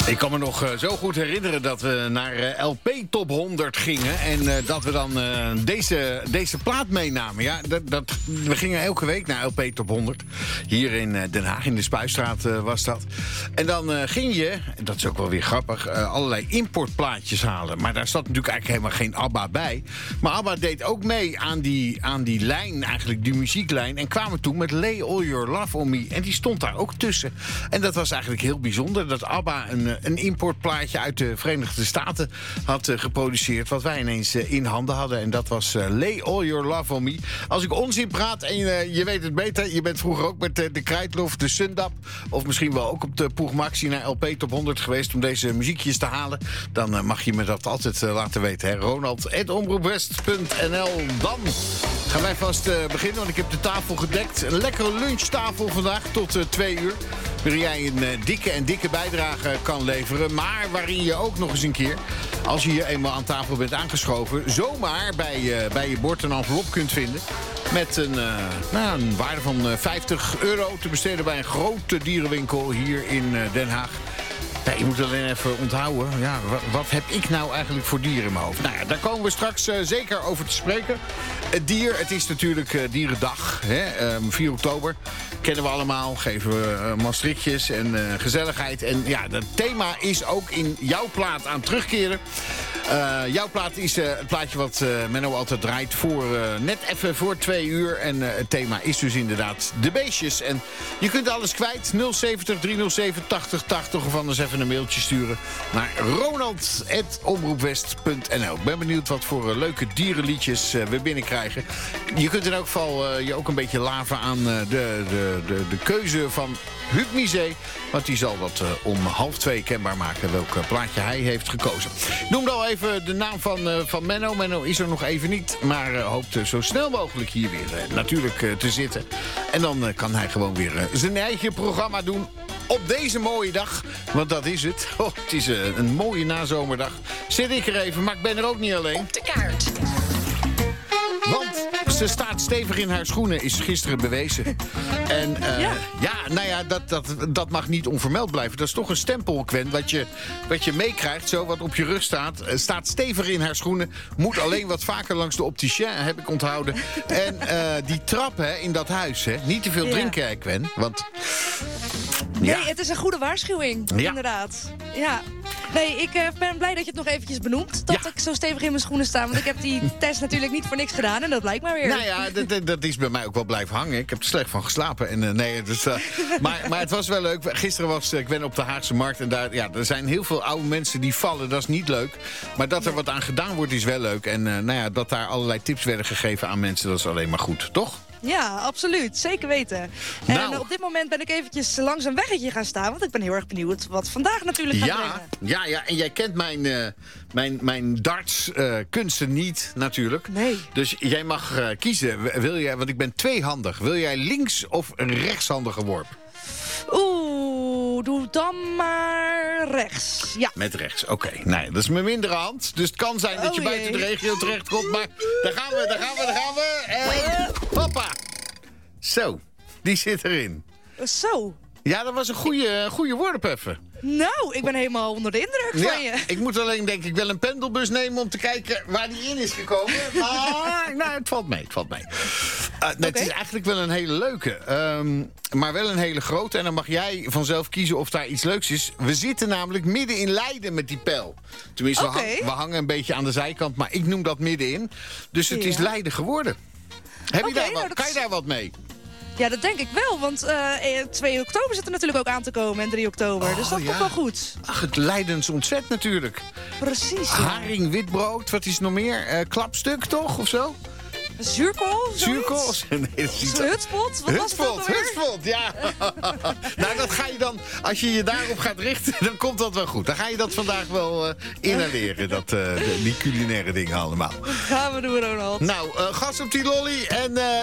Ik kan me nog zo goed herinneren dat we naar LP Top 100 gingen. En dat we dan deze plaat meenamen. Ja, we gingen elke week naar LP Top 100. Hier in Den Haag, in de Spuistraat was dat. En dan ging je, en dat is ook wel weer grappig, allerlei importplaatjes halen. Maar daar zat natuurlijk eigenlijk helemaal geen ABBA bij. Maar ABBA deed ook mee aan die lijn, eigenlijk die muzieklijn. En kwamen toen met Lay All Your Love On Me. En die stond daar ook tussen. En dat was eigenlijk heel bijzonder, dat ABBA een importplaatje uit de Verenigde Staten had geproduceerd, wat wij ineens in handen hadden. En dat was Lay All Your Love On Me. Als ik onzin praat en je weet het beter, je bent vroeger ook met de Krijtlof, de Sundap, of misschien wel ook op de Poeg Maxi naar LP Top 100 geweest om deze muziekjes te halen, dan mag je me dat altijd laten weten. Hè? Ronald@omroepwest.nl. Dan gaan wij vast beginnen, want ik heb de tafel gedekt. Een lekkere lunchtafel vandaag tot 2 uur. Waarin jij een dikke bijdrage kan leveren. Maar waarin je ook nog eens een keer, als je hier eenmaal aan tafel bent aangeschoven, zomaar bij je bord een envelop kunt vinden. Met een waarde van €50 te besteden bij een grote dierenwinkel hier in Den Haag. Ja, je moet alleen even onthouden, ja, wat heb ik nou eigenlijk voor dieren in mijn hoofd? Nou ja, daar komen we straks zeker over te spreken. Het dier, het is natuurlijk Dierendag, hè? 4 oktober. Kennen we allemaal, geven we Maastrichtjes en gezelligheid. En ja, het thema is ook in jouw plaat aan terugkeren. Jouw plaat is het plaatje wat Menno altijd draait voor net even voor 2 uur. En het thema is dus inderdaad de beestjes. En je kunt alles kwijt, 070 307 8080 of anders even een mailtje sturen naar ronald@omroepwest.nl. Ik ben benieuwd wat voor leuke dierenliedjes we binnenkrijgen. Je kunt in elk geval je ook een beetje laven aan de keuze van Huub Misé. Want die zal dat om 1:30 kenbaar maken welk plaatje hij heeft gekozen. Ik noemde al even de naam van Menno. Menno is er nog even niet, maar hoopt zo snel mogelijk hier weer natuurlijk te zitten. En dan kan hij gewoon weer zijn eigen programma doen op deze mooie dag. Want dat is het. Oh, het is een mooie nazomerdag. Zit ik er even, maar ik ben er ook niet alleen. Op de kaart. Want ze staat stevig in haar schoenen, is gisteren bewezen. En dat mag niet onvermeld blijven. Dat is toch een stempel, Gwen, wat je meekrijgt, zo wat op je rug staat. Staat stevig in haar schoenen. Moet alleen wat vaker langs de opticien, heb ik onthouden. En die trap in dat huis, niet te veel drinken, Gwen. Want nee, het is een goede waarschuwing, inderdaad. Ja. Nee, ik ben blij dat je het nog eventjes benoemt. Dat ik zo stevig in mijn schoenen sta. Want ik heb die test natuurlijk niet voor niks gedaan. En dat blijkt maar weer. Nou ja, dat is bij mij ook wel blijven hangen. Ik heb er slecht van geslapen. En, maar het was wel leuk. Gisteren was ik op de Haagse Markt. En daar, er zijn heel veel oude mensen die vallen. Dat is niet leuk. Maar dat er wat aan gedaan wordt is wel leuk. En dat daar allerlei tips werden gegeven aan mensen. Dat is alleen maar goed, toch? Ja, absoluut. Zeker weten. En op dit moment ben ik eventjes langs een weggetje gaan staan. Want ik ben heel erg benieuwd wat vandaag natuurlijk gaat brengen. Ja, en jij kent mijn darts kunsten niet natuurlijk. Nee. Dus jij mag kiezen. Want ik ben tweehandig. Wil jij links- of rechtshandige worp? Doe dan maar rechts. Ja. Met rechts, oké. Nee, dat is mijn mindere hand. Dus het kan zijn dat je buiten de regio terechtkomt. Maar daar gaan we. En hoppa. Zo, die zit erin. Zo. Ja, dat was een goede worp even. Nou, ik ben helemaal onder de indruk van je. Ik moet alleen denk ik wel een pendelbus nemen om te kijken waar die in is gekomen. Maar het valt mee. Het is eigenlijk wel een hele leuke. Maar wel een hele grote. En dan mag jij vanzelf kiezen of daar iets leuks is. We zitten namelijk midden in Leiden met die pijl. Tenminste, we hangen een beetje aan de zijkant. Maar ik noem dat middenin. Dus het is Leiden geworden. Kan je daar wat mee? Ja, dat denk ik wel, want 2 oktober zit er natuurlijk ook aan te komen en 3 oktober. Dus dat komt wel goed. Ach, het Leidens ontzet natuurlijk. Precies. Ja. Haring, witbrood, wat is nog meer? Klapstuk toch, of zo? Zuurkool? Zuurkool? Nee, dat is niet Hutspot? Hutspot, ja. Nou, dat ga je dan, als je je daarop gaat richten, dan komt dat wel goed. Dan ga je dat vandaag wel inhaleren, die culinaire dingen allemaal. Gaan we doen, Ronald. Nou, gas op die lolly en